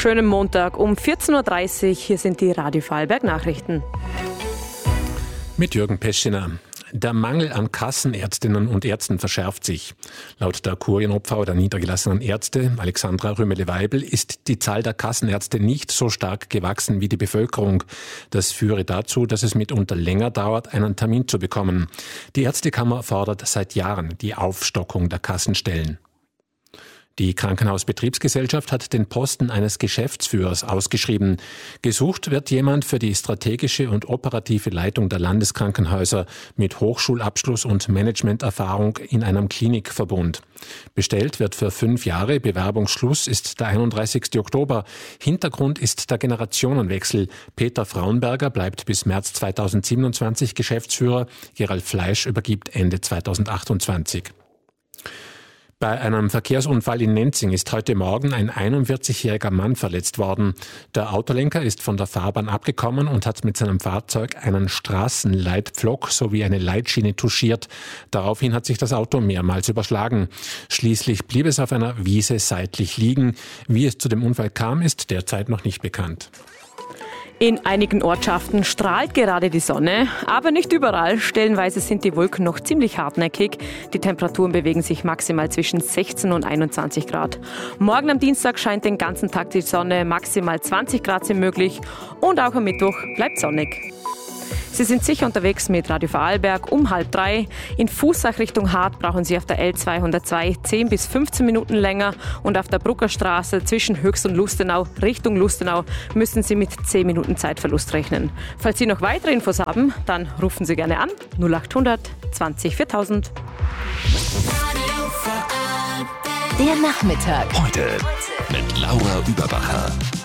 schönen Montag um 14.30 Uhr. Hier sind die Radio Vorarlberg Nachrichten. Mit Jürgen Peschiner. Der Mangel an Kassenärztinnen und Ärzten verschärft sich. Laut der Kurienobfrau der niedergelassenen Ärzte, Alexandra Rümele-Weibel, ist die Zahl der Kassenärzte nicht so stark gewachsen wie die Bevölkerung. Das führe dazu, dass es mitunter länger dauert, einen Termin zu bekommen. Die Ärztekammer fordert seit Jahren die Aufstockung der Kassenstellen. Die Krankenhausbetriebsgesellschaft hat den Posten eines Geschäftsführers ausgeschrieben. Gesucht wird jemand für die strategische und operative Leitung der Landeskrankenhäuser mit Hochschulabschluss und Managementerfahrung in einem Klinikverbund. Bestellt wird für 5 Jahre, Bewerbungsschluss ist der 31. Oktober. Hintergrund ist der Generationenwechsel. Peter Frauenberger bleibt bis März 2027 Geschäftsführer, Gerald Fleisch übergibt Ende 2028. Bei einem Verkehrsunfall in Nenzing ist heute Morgen ein 41-jähriger Mann verletzt worden. Der Autolenker ist von der Fahrbahn abgekommen und hat mit seinem Fahrzeug einen Straßenleitpflock sowie eine Leitschiene touchiert. Daraufhin hat sich das Auto mehrmals überschlagen. Schließlich blieb es auf einer Wiese seitlich liegen. Wie es zu dem Unfall kam, ist derzeit noch nicht bekannt. In einigen Ortschaften strahlt gerade die Sonne, aber nicht überall. Stellenweise sind die Wolken noch ziemlich hartnäckig. Die Temperaturen bewegen sich maximal zwischen 16 und 21 Grad. Morgen am Dienstag scheint den ganzen Tag die Sonne, maximal 20 Grad sind möglich und auch am Mittwoch bleibt sonnig. Sie sind sicher unterwegs mit Radio Vorarlberg um 2:30. In Fußach Richtung Hart brauchen Sie auf der L202 10 bis 15 Minuten länger und auf der Bruckerstraße zwischen Höchst und Lustenau Richtung Lustenau müssen Sie mit 10 Minuten Zeitverlust rechnen. Falls Sie noch weitere Infos haben, dann rufen Sie gerne an 0800 20 4000. Der Nachmittag. Heute mit Laura Überbacher.